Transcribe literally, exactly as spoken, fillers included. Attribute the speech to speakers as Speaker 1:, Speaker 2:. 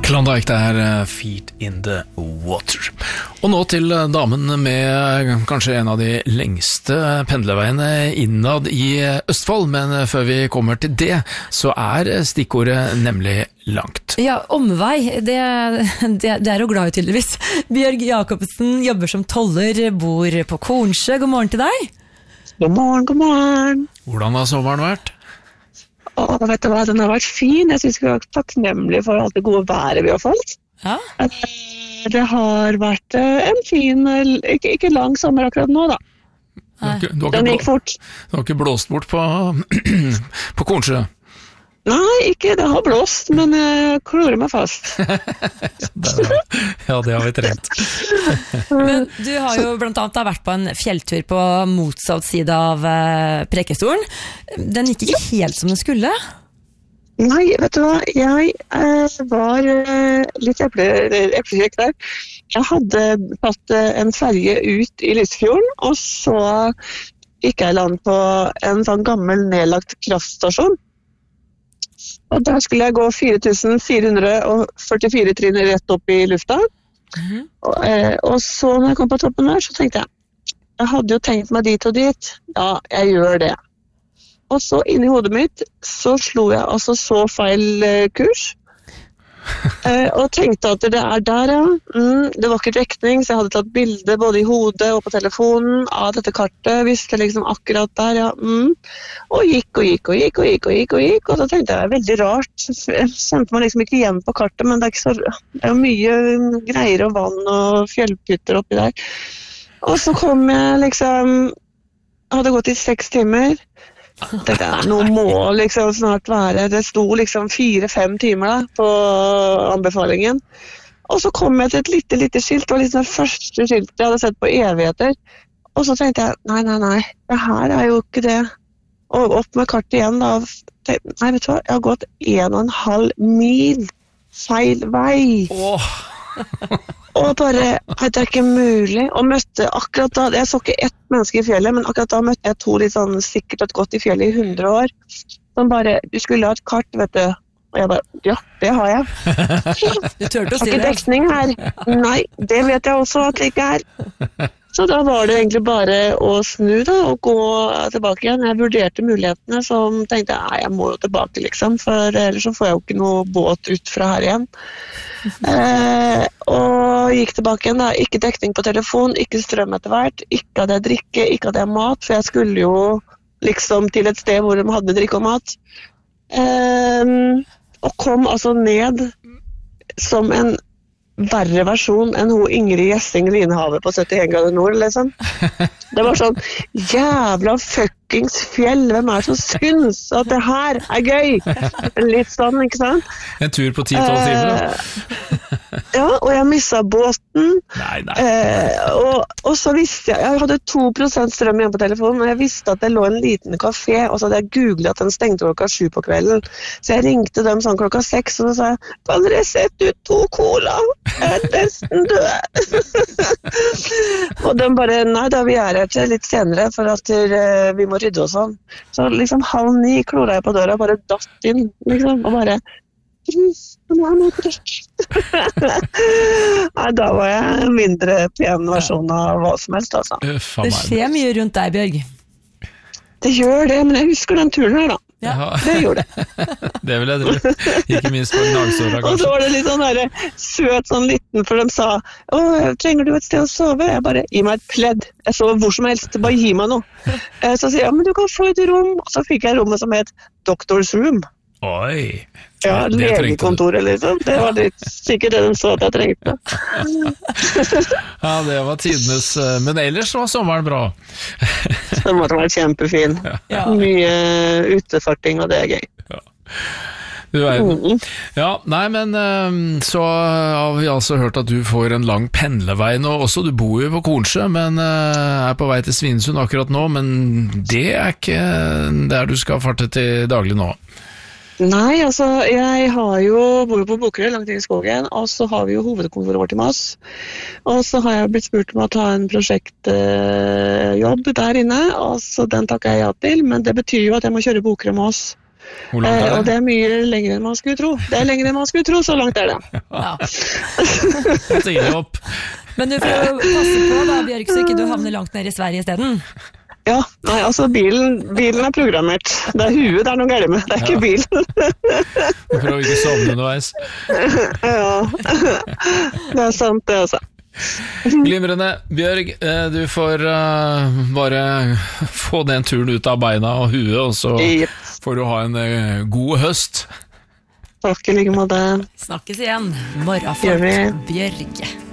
Speaker 1: Klondike der, Feet in the Water. Og nå til damen med kanskje en av de lengste pendleveiene innad i Østfold, men før vi kommer til det, så er stikkordet nemlig langt.
Speaker 2: Ja, omvei, det, det, det er jo glad i tydeligvis. Bjørg Jacobsen jobber som toller, bor på Kornsjø. God morgen til deg.
Speaker 3: God morgen, god morgen.
Speaker 1: Hvordan har sommeren vært?
Speaker 3: Åh, vet du hva, den har vært fin. Jeg synes vi har vært takknemlige for alt det gode været vi har fått.
Speaker 2: Ja?
Speaker 3: Det har vært en fin, ikke, ikke lang sommer akkurat nå da.
Speaker 1: Du har ikke, du har
Speaker 3: den
Speaker 1: ikke
Speaker 3: gikk fort.
Speaker 1: Du har ikke blåst bort på, på Kornsjø?
Speaker 3: Nei, ikke, det har blåst, men jeg klorer meg fast.
Speaker 1: Ja, det har vi trengt.
Speaker 2: Men du har jo blant annet vært på en fjelltur på motsatt side av Preikestolen. Den gikk ikke helt som den skulle.
Speaker 3: Nei, vet du hva, jeg eh, var eh, litt eplekjekk der. Jeg hadde tatt eh, en ferge ut i Lysfjorden, og så gikk jeg i land på en sånn gammel nedlagt kraftstasjon. Og der skulle jeg gå fire tusen fire hundre førtifire trinn rett opp i lufta. Mm-hmm. Og, eh, og så når jeg kom på toppen der, så tenkte jeg, jeg hadde jo tenkt meg dit og dit. Ja, jeg gjør det. Og så inni hodet mitt, så slo jeg altså så feil eh, kurs. eh, og tenkte at det er der, ja. Mm, det var ikke dekning, så jeg hadde tatt bilde både i hodet og på telefonen av dette kartet, visste liksom akkurat der, ja. Mm. Og gikk og gikk og gikk og gikk og gikk og gikk, og da tenkte jeg, veldig rart. Jeg kjente meg liksom ikke igjen på kartet, men det er, ikke så, det er jo mye greier og vann og fjellputter oppi der. Og så kom jeg liksom, hadde gått i seks timer, det der, nå må liksom snart være, det sto liksom fire-fem timer da, på anbefalingen. Og så kom jeg til et lite, lite skilt, det var liksom det første skiltet jeg hadde sett på evigheter. Og så tenkte jeg, nei, nei, nei, det her er jo ikke det. Og opp med kartet igjen da, tenkte, nei, vet du hva, jeg har gått en og en halv mil feil vei.
Speaker 1: Åh!
Speaker 3: Og bare, nei, det er ikke mulig. Og møtte akkurat da, jeg så ikke ett menneske i fjellet, men akkurat da møtte jeg to litt sånn sikkert et godt i fjellet i hundre år. Som bare, du skulle ha et kart, vet du. Og jeg bare, ja, det har jeg.
Speaker 2: Du tørte å si det.
Speaker 3: Har ikke dekning her. Nei, det vet jeg også at det ikke er. Så da var det egentlig bare å snu da, og gå tilbake igjen. Jeg vurderte mulighetene, som tenkte, nei, jeg må jo tilbake liksom, for ellers så får jeg jo ikke noe båt ut fra her igjen. Eh, og gikk tilbake igjen da, ikke dekning på telefon, ikke strøm etter hvert, ikke hadde jeg drikke, ikke hadde jeg mat, for jeg skulle jo liksom til et sted hvor de hadde drikke og mat. Eh, og kom altså ned som en verre versjon enn hun Ingrid Gjessing Linehavet på syttien grader nord, liksom. Det var sånn, jævla fuckings fjell, hvem er det som syns at det her er gøy? Litt sånn, ikke sant?
Speaker 1: En tur på ti-tolv timer da.
Speaker 3: Ja, og jeg misset båten.
Speaker 1: Nei, nei.
Speaker 3: Eh, og, og så visste jeg, jeg hadde to prosent strøm igjen på telefonen, og jeg visste at det lå en liten kafé, og så hadde jeg googlet at den stengte klokka sju på kvelden. Så jeg ringte dem sånn klokka seks, og så sa jeg, kan dere sette ut to cola? Jeg er nesten død. Og de bare, nei da, vi er her til litt senere, for at uh, vi må rydde oss sånn. Så liksom halv ni kloret jeg på døra, bare datt inn, liksom, og bare, nei, da var jeg en mindre pen versjon av hva som helst, altså.
Speaker 2: Det skjer mye rundt deg, Bjørg.
Speaker 3: Det gjør det, men jeg husker den turen her da.
Speaker 2: Ja.
Speaker 3: Det gjorde det.
Speaker 1: Det vil jeg tro. Ikke minst på gnagsåra, kanskje.
Speaker 3: Og så var det litt sånn der, søt sånn liten, for de sa, åh, trenger du et sted å sove? Jeg bare, gi meg et pledd. Jeg sover hvor som helst, bare gi meg noe. Så sier jeg, men du kan få et rom. Og så fikk jeg rommet som het Doctor's Room.
Speaker 1: Oi!
Speaker 3: Ja, legekontoret liksom. Det var litt sikkert det de så at jeg trengte.
Speaker 1: Ja, det var tidenes, men ellers var sommeren bra.
Speaker 3: Den måtte være kjempefin.
Speaker 2: Ja.
Speaker 3: Mye utefarting, og det er gøy.
Speaker 1: Ja. Du verden. Ja, nei, men så har vi altså hørt at du får en lang pendlevei nå også. Du bor jo på Kornsjø, men er på vei til Svinesund akkurat nå, men det er ikke der du skal farte til daglig nå.
Speaker 3: Nei, altså, jeg har jo, bor jo på Bokerød, langt inn i skogen, og så har vi jo hovedkontoret vårt i Moss. Og så har jeg blitt spurt om å ta en prosjektjobb der inne, og så den takker jeg ja til, men det betyr jo at jeg må kjøre Bokerød Moss.
Speaker 1: Hvor langt er det?
Speaker 3: Eh, og det er mye lenger enn man skulle tro. Det er lenger enn man skulle tro, så langt er det.
Speaker 2: Ja.
Speaker 1: Tidlig opp.
Speaker 2: Men du får jo passe på da, Bjørg, så ikke du havner langt ned i Sverige i stedet.
Speaker 3: Ja, nei, altså bilen, bilen er programmert. Det er huet det er noe galt med, det er ikke bilen.
Speaker 1: Du prøver ikke å sovne underveis.
Speaker 3: Ja, det er sant det også.
Speaker 1: Glimrende. Bjørg, du får uh, bare få den turen ut av beina og huet, og så
Speaker 3: Yep.
Speaker 1: får du ha en uh, god høst.
Speaker 3: Takk i like måte.
Speaker 2: Snakkes igjen.
Speaker 3: Gjør
Speaker 2: Morgenfolk,
Speaker 3: vi.
Speaker 2: Bjørg.